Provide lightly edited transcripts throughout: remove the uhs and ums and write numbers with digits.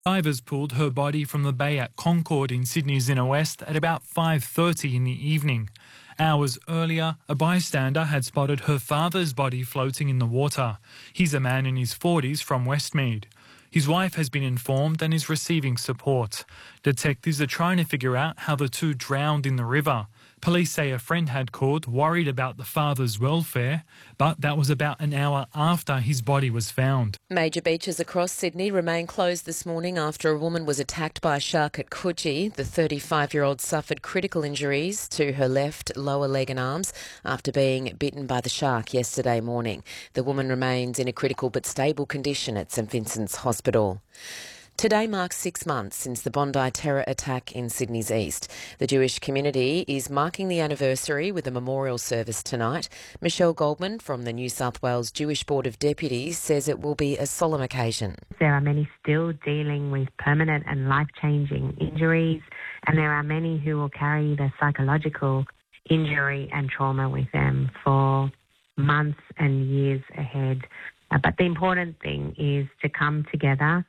Divers pulled her body from the bay at Concord in Sydney's inner west at about 5:30 in the evening. Hours earlier, a bystander had spotted her father's body floating in the water. He's a man in his 40s from Westmead. His wife has been informed and is receiving support. Detectives are trying to figure out how the two drowned in the river. Police say a friend had called, worried about the father's welfare, but that was about an hour after his body was found. Major beaches across Sydney remain closed this morning after a woman was attacked by a shark at Coogee. The 35-year-old suffered critical injuries to her left lower leg and arms after being bitten by the shark yesterday morning. The woman remains in a critical but stable condition at St Vincent's Hospital. Today marks 6 months since the Bondi terror attack in Sydney's east. The Jewish community is marking the anniversary with a memorial service tonight. Michelle Goldman from the New South Wales Jewish Board of Deputies says it will be a solemn occasion. There are many still dealing with permanent and life-changing injuries, and there are many who will carry the psychological injury and trauma with them for months and years ahead. But the important thing is to come together,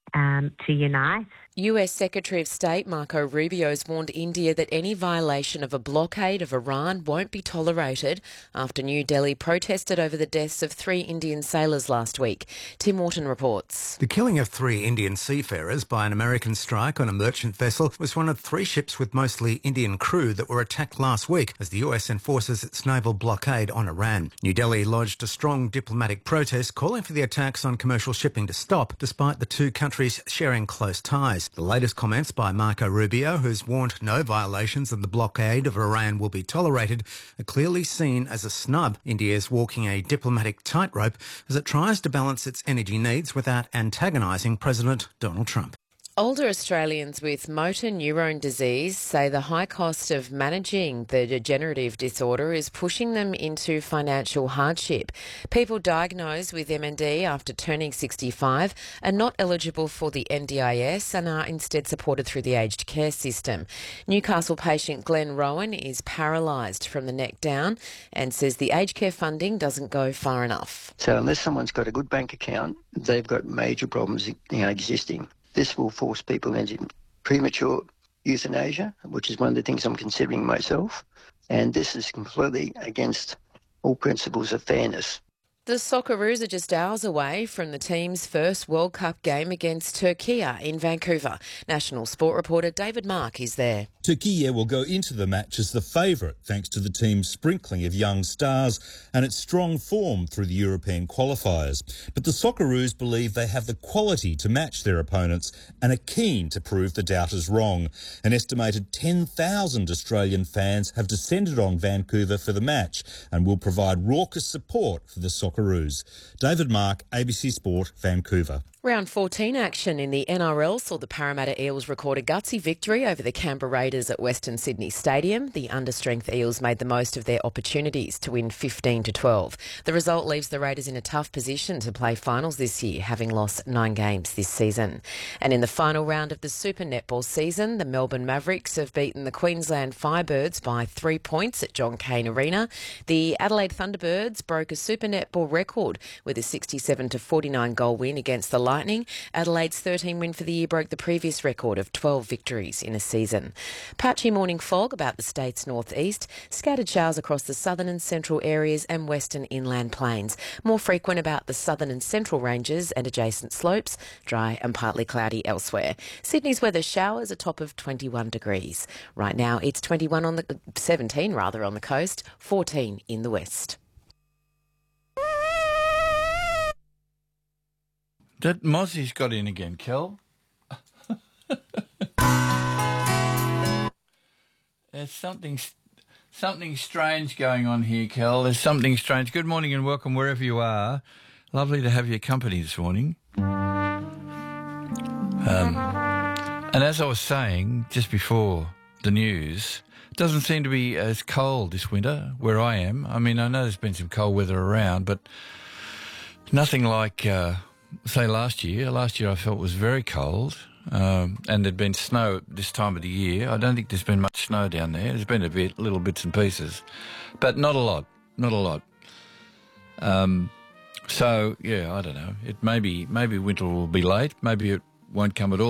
to unite. US Secretary of State Marco Rubio has warned India that any violation of a blockade of Iran won't be tolerated after New Delhi protested over the deaths of 3 Indian sailors last week. Tim Wharton reports. The killing of 3 Indian seafarers by an American strike on a merchant vessel was one of 3 ships with mostly Indian crew that were attacked last week as the US enforces its naval blockade on Iran. New Delhi lodged a strong diplomatic protest calling for the attacks on commercial shipping to stop, despite the 2 countries sharing close ties. The latest comments by Marco Rubio, who's warned no violations of the blockade of Iran will be tolerated, are clearly seen as a snub. India is walking a diplomatic tightrope as it tries to balance its energy needs without antagonising President Donald Trump. Older Australians with motor neurone disease say the high cost of managing the degenerative disorder is pushing them into financial hardship. People diagnosed with MND after turning 65 are not eligible for the NDIS and are instead supported through the aged care system. Newcastle patient Glenn Rowan is paralysed from the neck down and says the aged care funding doesn't go far enough. So unless someone's got a good bank account, they've got major problems existing. This will force people into premature euthanasia, which is one of the things I'm considering myself. And this is completely against all principles of fairness. The Socceroos are just hours away from the team's first World Cup game against Turkey in Vancouver. National sport reporter David Mark is there. Turkey will go into the match as the favourite thanks to the team's sprinkling of young stars and its strong form through the European qualifiers. But the Socceroos believe they have the quality to match their opponents and are keen to prove the doubters wrong. An estimated 10,000 Australian fans have descended on Vancouver for the match and will provide raucous support for the Socceroos. David Mark, ABC Sport, Vancouver. Round 14 action in the NRL saw the Parramatta Eels record a gutsy victory over the Canberra Raiders at Western Sydney Stadium. The understrength Eels made the most of their opportunities to win 15-12. The result leaves the Raiders in a tough position to play finals this year, having lost 9 games this season. And in the final round of the Super Netball season, the Melbourne Mavericks have beaten the Queensland Firebirds by 3 points at John Cain Arena. The Adelaide Thunderbirds broke a Super Netball record with a 67-49 goal win against the Lightning. Adelaide's 13 win for the year broke the previous record of 12 victories in a season. Patchy morning fog about the state's northeast, scattered showers across the southern and central areas and western inland plains. More frequent about the southern and central ranges and adjacent slopes, dry and partly cloudy elsewhere. Sydney's weather showers a top of 21 degrees. Right now it's 17 on the coast, 14 in the west. That Mozzie's got in again, Kel. There's something strange going on here, Kel. There's something strange. Good morning and welcome wherever you are. Lovely to have your company this morning. And as I was saying just before the news, it doesn't seem to be as cold this winter where I am. I mean, I know there's been some cold weather around, but nothing like... say last year. Last year I felt was very cold, and there'd been snow this time of the year. I don't think there's been much snow down there. There's been little bits and pieces, but not a lot. So yeah, I don't know. Maybe winter will be late. Maybe won't come at all.